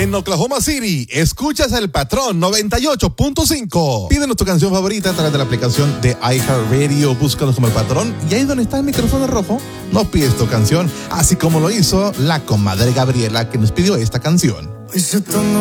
En Oklahoma City, escuchas El Patrón 98.5. Pídenos tu canción favorita a través de la aplicación de iHeartRadio. Búscanos como El Patrón y ahí donde está el micrófono rojo, nos pides tu canción, así como lo hizo la comadre Gabriela, que nos pidió esta canción.